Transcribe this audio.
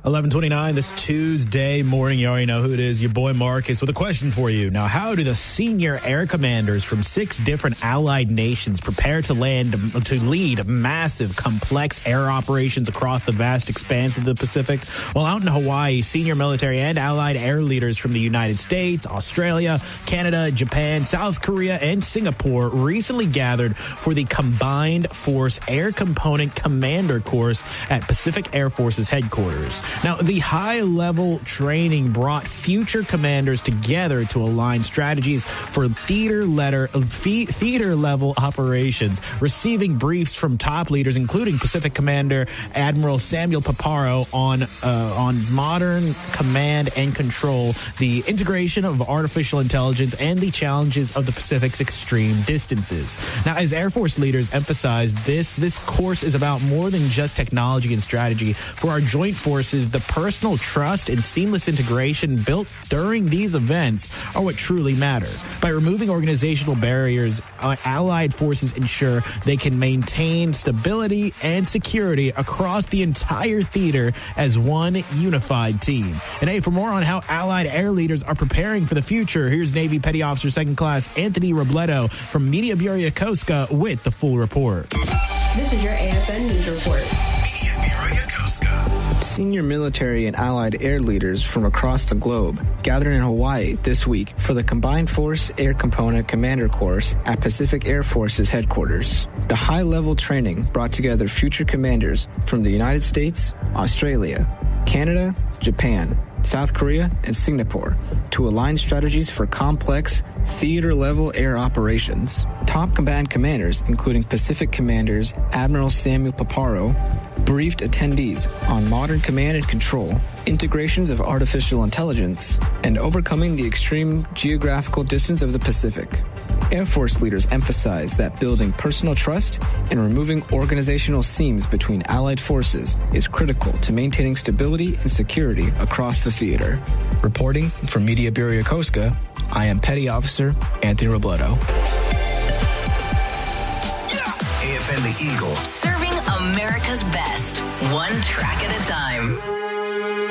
11:29 this Tuesday morning. You already know who it is. Your boy Marcus with a question for you. Now, how do the senior air commanders from 6 different allied nations prepare to lead massive, complex air operations across the vast expanse of the Pacific? Well, out in Hawaii, senior military and allied air leaders from the United States, Australia, Canada, Japan, South Korea, and Singapore recently gathered for the Combined Force Air Component Commander course at Pacific Air Force's headquarters. Now, the high-level training brought future commanders together to align strategies for theater-level operations, receiving briefs from top leaders, including Pacific Commander Admiral Samuel Paparo on modern command and control, the integration of artificial intelligence, and the challenges of the Pacific's extreme distances. Now, as Air Force leaders emphasized, this course is about more than just technology and strategy. For our joint forces, the personal trust and seamless integration built during these events are what truly matter. By removing organizational barriers, allied forces ensure they can maintain stability and security across the entire theater as one unified team. And hey, for more on how allied air leaders are preparing for the future, here's Navy Petty Officer 2nd Class Anthony Robledo from Media Bureau Yokosuka with the full report. This is your AFN News Report. Senior military and allied air leaders from across the globe gathered in Hawaii this week for the Combined Force Air Component Commander course at Pacific Air Force's headquarters. The high-level training brought together future commanders from the United States, Australia, Canada, Japan, South Korea, and Singapore to align strategies for complex theater-level air operations. Top combatant commanders, including Pacific commanders Admiral Samuel Paparo, briefed attendees on modern command and control, integrations of artificial intelligence, and overcoming the extreme geographical distance of the Pacific. Air Force leaders emphasized that building personal trust and removing organizational seams between allied forces is critical to maintaining stability and security across the theater. Reporting from Media Bureau Yokosuka, I am Petty Officer Anthony Robledo. AFN The Eagle. Serving America's best, one track at a time.